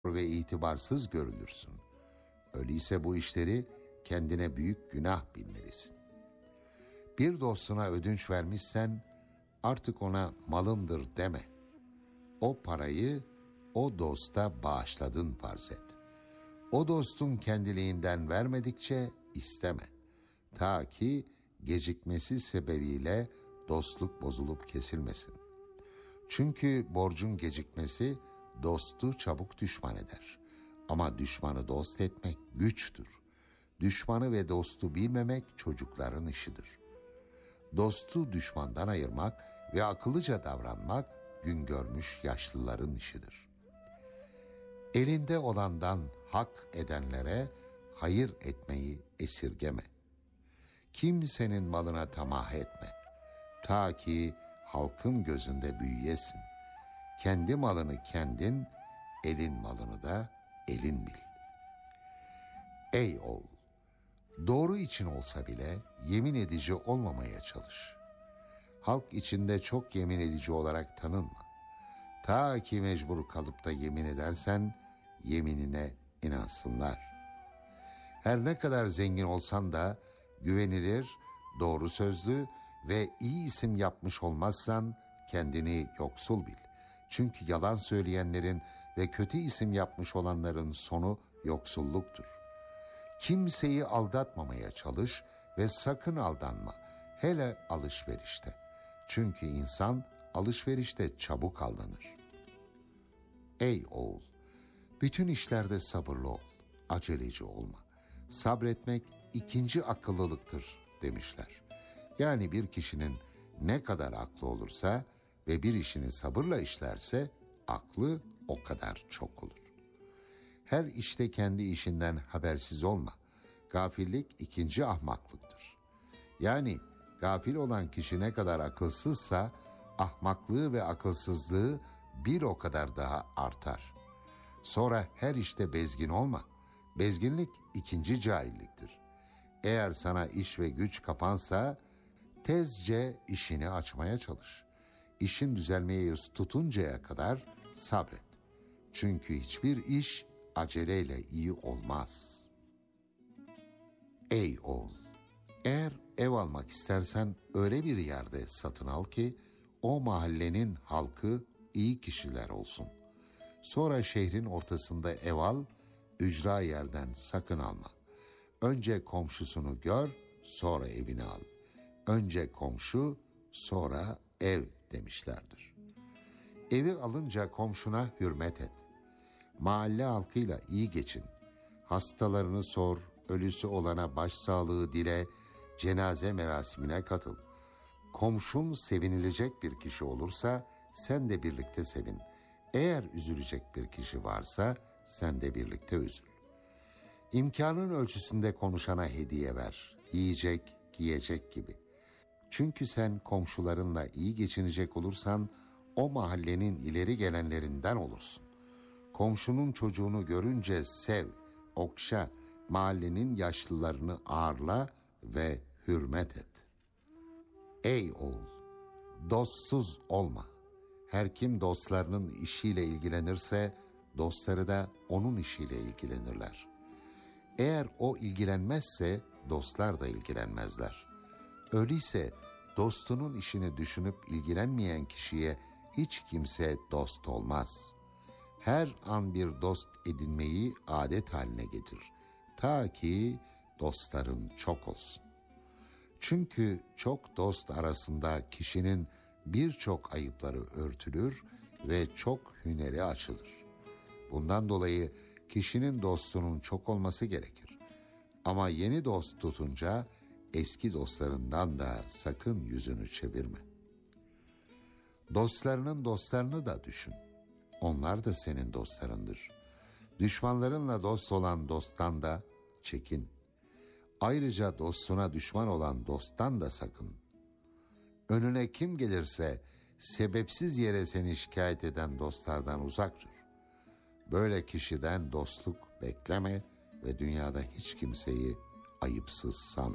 ve itibarsız görülürsün. Öyleyse bu işleri kendine büyük günah bilmelisin. Bir dostuna ödünç vermişsen artık ona malımdır deme. O parayı o dosta bağışladın farz et. O dostun kendiliğinden vermedikçe isteme. Ta ki gecikmesi sebebiyle dostluk bozulup kesilmesin. Çünkü borcun gecikmesi dostu çabuk düşman eder. Ama düşmanı dost etmek güçtür. Düşmanı ve dostu bilmemek çocukların işidir. Dostu düşmandan ayırmak ve akıllıca davranmak gün görmüş yaşlıların işidir. Elinde olandan hak edenlere hayır etmeyi esirgeme. Kimsenin malına tamah etme. Ta ki halkın gözünde büyüyesin. Kendi malını kendin, elin malını da elin bil. Ey oğul! Doğru için olsa bile yemin edici olmamaya çalış. Halk içinde çok yemin edici olarak tanınma. Ta ki mecbur kalıp da yemin edersen yeminine inansınlar. Her ne kadar zengin olsan da güvenilir, doğru sözlü ve iyi isim yapmış olmazsan kendini yoksul bil. Çünkü yalan söyleyenlerin ve kötü isim yapmış olanların sonu yoksulluktur. Kimseyi aldatmamaya çalış ve sakın aldanma, hele alışverişte. Çünkü insan alışverişte çabuk aldanır. Ey oğul! Bütün işlerde sabırlı ol, aceleci olma. Sabretmek ikinci akıllılıktır demişler. Yani bir kişinin ne kadar aklı olursa ve bir işini sabırla işlerse aklı o kadar çok olur. Her işte kendi işinden habersiz olma. Gafillik ikinci ahmaklıktır. Yani gafil olan kişi ne kadar akılsızsa ahmaklığı ve akılsızlığı bir o kadar daha artar. Sonra her işte bezgin olma. Bezginlik ikinci cahilliktir. Eğer sana iş ve güç kapansa tezce işini açmaya çalış. İşin düzelmeye yüz tutuncaya kadar sabret. Çünkü hiçbir iş aceleyle iyi olmaz. Ey oğul! Eğer ev almak istersen öyle bir yerde satın al ki o mahallenin halkı iyi kişiler olsun. Sonra şehrin ortasında ev al, ücra yerden sakın alma. Önce komşusunu gör, sonra evini al. Önce komşu, sonra ev demişlerdir. Evi alınca komşuna hürmet et. Mahalle halkıyla iyi geçin. Hastalarını sor, ölüsü olana başsağlığı dile, cenaze merasimine katıl. Komşun sevinilecek bir kişi olursa sen de birlikte sevin. Eğer üzülecek bir kişi varsa sen de birlikte üzül. İmkanın ölçüsünde konuşana hediye ver. Yiyecek, giyecek gibi. Çünkü sen komşularınla iyi geçinecek olursan o mahallenin ileri gelenlerinden olursun. Komşunun çocuğunu görünce sev, okşa, mahallenin yaşlılarını ağırla ve hürmet et. Ey oğul! Dostsuz olma. Her kim dostlarının işiyle ilgilenirse dostları da onun işiyle ilgilenirler. Eğer o ilgilenmezse dostlar da ilgilenmezler. Öyleyse dostunun işini düşünüp ilgilenmeyen kişiye hiç kimse dost olmaz. Her an bir dost edinmeyi adet haline getir. Ta ki dostların çok olsun. Çünkü çok dost arasında kişinin birçok ayıpları örtülür ve çok hüneri açılır. Bundan dolayı kişinin dostunun çok olması gerekir. Ama yeni dost tutunca eski dostlarından da sakın yüzünü çevirme. Dostlarının dostlarını da düşün. Onlar da senin dostlarındır. Düşmanlarınla dost olan dosttan da çekin. Ayrıca dostuna düşman olan dosttan da sakın. Önüne kim gelirse sebepsiz yere seni şikayet eden dostlardan uzak dur. Böyle kişiden dostluk bekleme ve dünyada hiç kimseyi ayıpsız sanma.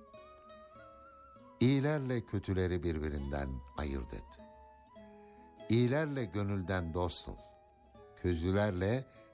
İyilerle kötüleri birbirinden ayırt et. İyilerle gönülden dost ol. Kötülerle